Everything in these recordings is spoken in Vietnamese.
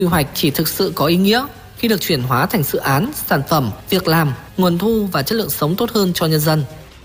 Quy hoạch chỉ thực sự có ý nghĩa khi được chuyển hóa thành dự án, sản phẩm, việc làm, nguồn thu và chất lượng sống tốt hơn cho nhân dân.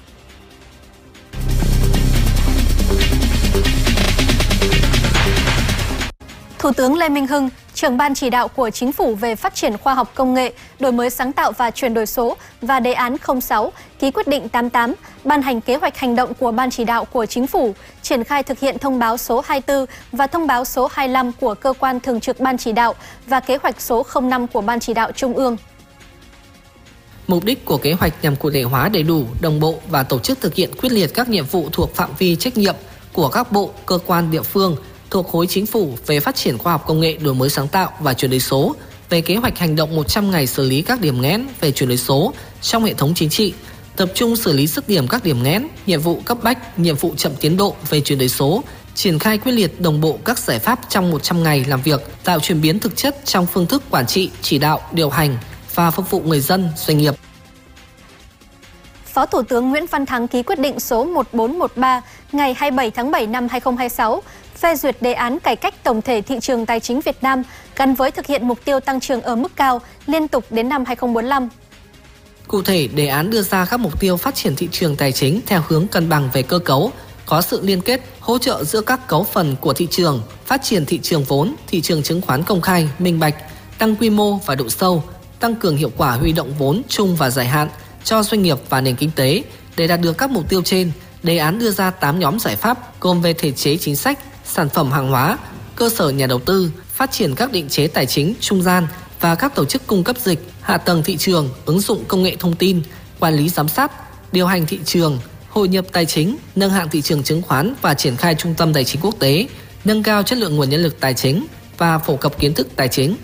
Thủ tướng Lê Minh Hưng, trưởng ban chỉ đạo của Chính phủ về phát triển khoa học công nghệ, đổi mới sáng tạo và chuyển đổi số và đề án 06, ký quyết định 88, ban hành kế hoạch hành động của ban chỉ đạo của Chính phủ, triển khai thực hiện thông báo số 24 và thông báo số 25 của cơ quan thường trực ban chỉ đạo và kế hoạch số 05 của ban chỉ đạo Trung ương. Mục đích của kế hoạch nhằm cụ thể hóa đầy đủ, đồng bộ và tổ chức thực hiện quyết liệt các nhiệm vụ thuộc phạm vi trách nhiệm của các bộ, cơ quan, địa phương thuộc khối chính phủ về phát triển khoa học công nghệ, đổi mới sáng tạo và chuyển đổi số, về kế hoạch hành động 100 ngày xử lý các điểm nghẽn về chuyển đổi số trong hệ thống chính trị, tập trung xử lý dứt điểm các điểm nghẽn, nhiệm vụ cấp bách, nhiệm vụ chậm tiến độ về chuyển đổi số, triển khai quyết liệt đồng bộ các giải pháp trong 100 ngày làm việc, tạo chuyển biến thực chất trong phương thức quản trị, chỉ đạo, điều hành và phục vụ người dân, doanh nghiệp. Phó Thủ tướng Nguyễn Văn Thắng ký quyết định số 1413 ngày 27 tháng 7 năm 2026 phê duyệt đề án cải cách tổng thể thị trường tài chính Việt Nam gắn với thực hiện mục tiêu tăng trưởng ở mức cao liên tục đến năm 2045. Cụ thể, đề án đưa ra các mục tiêu phát triển thị trường tài chính theo hướng cân bằng về cơ cấu, có sự liên kết, hỗ trợ giữa các cấu phần của thị trường, phát triển thị trường vốn, thị trường chứng khoán công khai, minh bạch, tăng quy mô và độ sâu, tăng cường hiệu quả huy động vốn chung và dài hạn cho doanh nghiệp và nền kinh tế. Để đạt được các mục tiêu trên, đề án đưa ra 8 nhóm giải pháp gồm về thể chế chính sách, sản phẩm hàng hóa, cơ sở nhà đầu tư, phát triển các định chế tài chính trung gian và các tổ chức cung cấp dịch, hạ tầng thị trường, ứng dụng công nghệ thông tin, quản lý giám sát, điều hành thị trường, hội nhập tài chính, nâng hạng thị trường chứng khoán và triển khai trung tâm tài chính quốc tế, nâng cao chất lượng nguồn nhân lực tài chính và phổ cập kiến thức tài chính.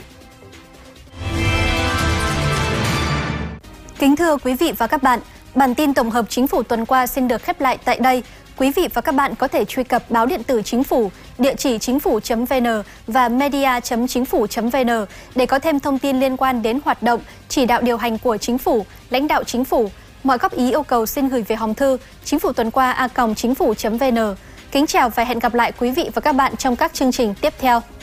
Kính thưa quý vị và các bạn, bản tin tổng hợp Chính phủ tuần qua xin được khép lại tại đây. Quý vị và các bạn có thể truy cập báo điện tử Chính phủ, địa chỉ chính phủ.vn và media.chính phủ.vn để có thêm thông tin liên quan đến hoạt động, chỉ đạo điều hành của Chính phủ, lãnh đạo Chính phủ. Mọi góp ý yêu cầu xin gửi về hòm thư chính phủ tuần qua @chính phủ.vn. Kính chào và hẹn gặp lại quý vị và các bạn trong các chương trình tiếp theo.